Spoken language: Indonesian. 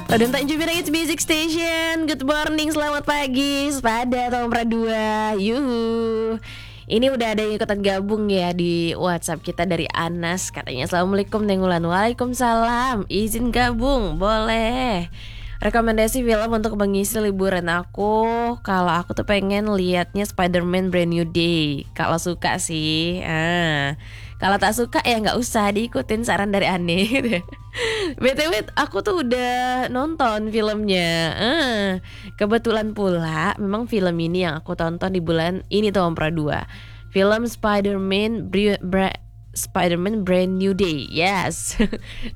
Udah tak jumpa It's Music Station. Good morning, selamat pagi Sepada Tom Pradua. Yuhu. Ini udah ada yang ikutan gabung ya di WhatsApp kita dari Anas. Katanya assalamualaikum Nengulan. Waalaikumsalam. Izin gabung, boleh. Rekomendasi film untuk mengisi liburan aku. Kalau aku tuh pengen liatnya Spider-Man Brand New Day. Kalau suka sih kalau tak suka ya gak usah diikutin saran dari Ane. BTW aku tuh udah nonton filmnya. Kebetulan pula memang film ini yang aku tonton di bulan ini tahun Pradua. Film Spider-Man Brand New Day. Yes.